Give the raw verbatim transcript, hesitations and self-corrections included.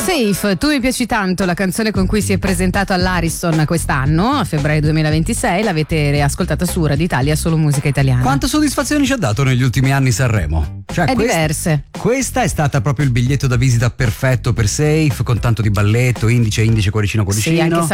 Safe, tu mi piaci tanto, la canzone con cui si è presentato all'Ariston quest'anno, a febbraio duemilaventisei, l'avete ascoltata su Radio Italia, solo musica italiana. Quante soddisfazioni ci ha dato negli ultimi anni Sanremo? Cioè, è quest- diverse. Questa è stata proprio il biglietto da visita perfetto per Safe, con tanto di balletto, indice, indice, cuoricino, cuoricino. Sì, anche